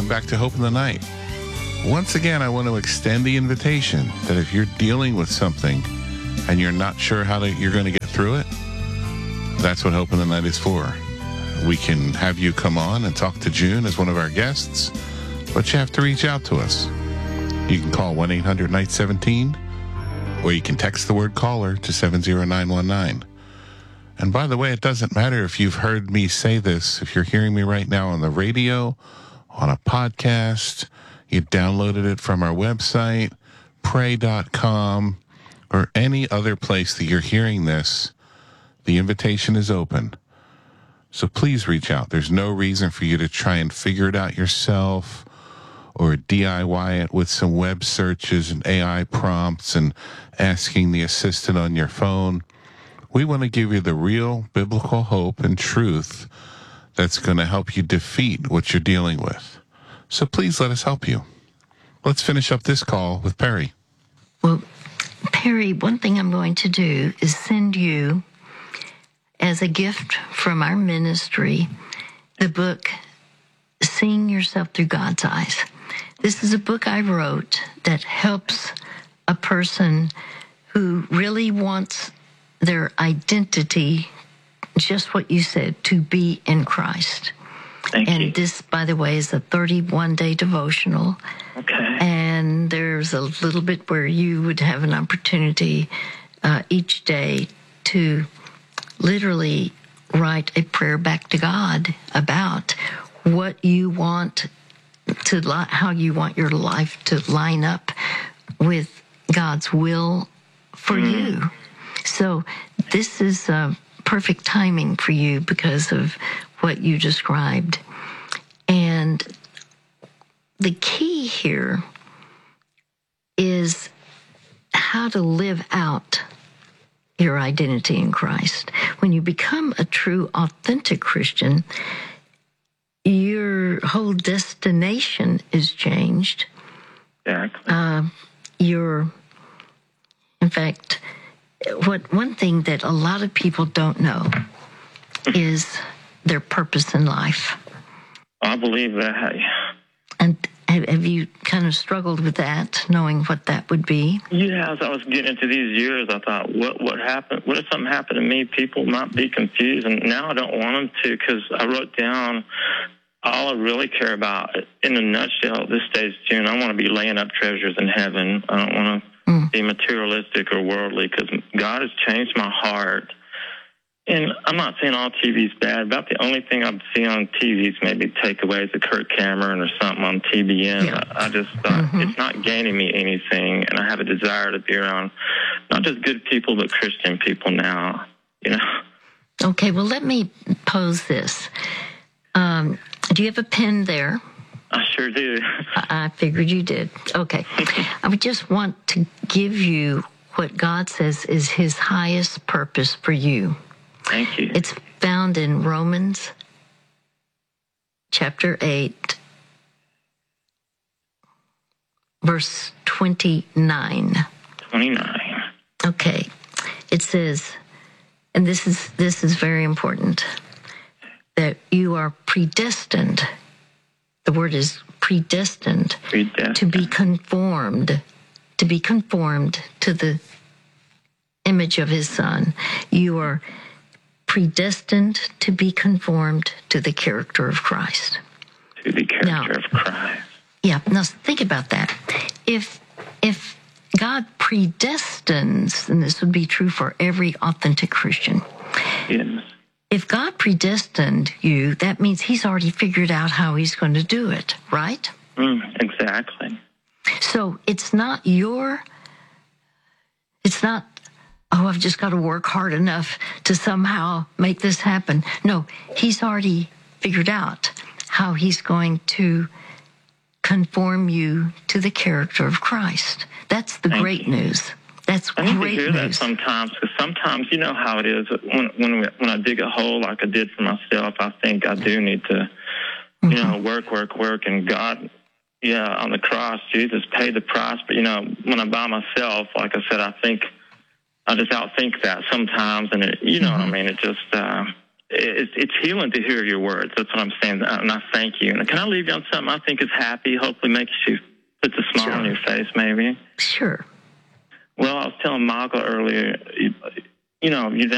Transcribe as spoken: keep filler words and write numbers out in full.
welcome back to Hope in the Night. Once again, I want to extend the invitation that if you're dealing with something and you're not sure how to, you're going to get through it, that's what Hope in the Night is for. We can have you come on and talk to June as one of our guests, but you have to reach out to us. You can call one eight hundred night seventeen, or you can text the word caller to seven zero nine one nine. And by the way, it doesn't matter if you've heard me say this. If you're hearing me right now on the radio, on a podcast, you downloaded it from our website, pray dot com, or any other place that you're hearing this, the invitation is open. So please reach out. There's no reason for you to try and figure it out yourself or D I Y it with some web searches and A I prompts and asking the assistant on your phone. We want to give you the real biblical hope and truth that's going to help you defeat what you're dealing with. So please let us help you. Let's finish up this call with Perry. Well, Perry, one thing I'm going to do is send you, as a gift from our ministry, the book, Seeing Yourself Through God's Eyes. This is a book I wrote that helps a person who really wants their identity, just what you said, to be in Christ. Thank and you. This, by the way, is a thirty-one day devotional. Okay. And there's a little bit where you would have an opportunity uh, each day to literally write a prayer back to God about what you want to, li- how you want your life to line up with God's will for mm-hmm. you. So this is uh, perfect timing for you because of what you described. And the key here is how to live out your identity in Christ. When you become a true, authentic Christian, your whole destination is changed. Exactly. Uh, your, in fact, what one thing that a lot of people don't know is their purpose in life. I believe that. And have, have you kind of struggled with that, knowing what that would be? Yeah, as I was getting into these years, I thought, what what happened? What if something happened to me? People might be confused, and now I don't want them to, because I wrote down all I really care about. In a nutshell, at this stage, June, I want to be laying up treasures in heaven. I don't want to mm. be materialistic or worldly, because God has changed my heart. And I'm not saying all T V is bad. About the only thing I've seen on T V is maybe takeaways of Kirk Cameron or something on T B N. Yeah. I, I just thought mm-hmm. it's not gaining me anything, and I have a desire to be around not just good people, but Christian people now, you know. Okay, well, let me pose this. Um, do you have a pen there? I sure do. I, I figured you did. Okay. I would just want to give you what God says is his highest purpose for you. Thank you. It's found in Romans chapter eight, verse twenty-nine. twenty-nine. Okay. It says, and this is this is very important, that you are predestined. The word is predestined, predestined. to be conformed, to be conformed to the image of his Son. You are predestined to be conformed to the character of Christ. To the character now, of Christ. Yeah. Now think about that. If if God predestines, and this would be true for every authentic Christian. Yes. If God predestined you, that means he's already figured out how he's going to do it, right? Mm, exactly. So it's not your, it's not, oh, I've just got to work hard enough to somehow make this happen. No, he's already figured out how he's going to conform you to the character of Christ. That's the Thank great you. news. That's I need great to hear news. that sometimes, because sometimes, you know how it is. When when when I dig a hole like I did for myself, I think I do need to, mm-hmm. you know, work, work, work. And God, yeah, on the cross, Jesus paid the price. But, you know, when I'm by myself, like I said, I think I just outthink that sometimes. And, it, you know mm-hmm. what I mean? It just, uh, it's, it's healing to hear your words. That's what I'm saying. And I thank you. And can I leave you on something I think is happy, hopefully makes you put a smile Sure. on your face, maybe? Sure. Well, I was telling Michael earlier, you, you know, you're